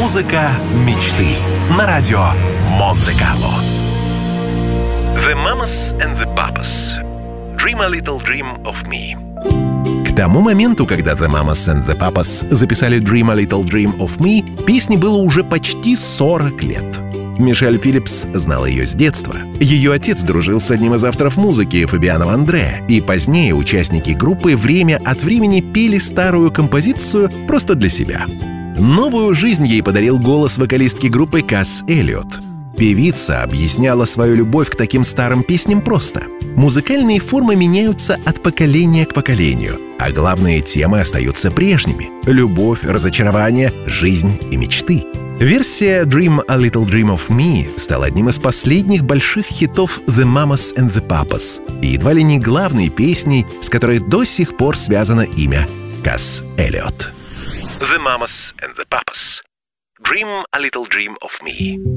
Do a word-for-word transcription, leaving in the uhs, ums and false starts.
Музыка мечты на радио Монте-Карло. The Mamas and the Papas. Dream a little dream of me. К тому моменту, когда The Mamas and the Papas записали Dream a little dream of me, песне было уже почти сорок лет. Мишель Филлипс знал ее с детства. Ее отец дружил с одним из авторов музыки, Фабиано Андре, и позднее участники группы время от времени пели старую композицию просто для себя. Новую жизнь ей подарил голос вокалистки группы Касс Эллиот. Певица объясняла свою любовь к таким старым песням просто. Музыкальные формы меняются от поколения к поколению, а главные темы остаются прежними — любовь, разочарование, жизнь и мечты. Версия «Dream a Little Dream of Me» стала одним из последних больших хитов The Mamas and the Papas и едва ли не главной песней, с которой до сих пор связано имя Касс Эллиот. The Mamas and the Papas. Dream a Little Dream of Me.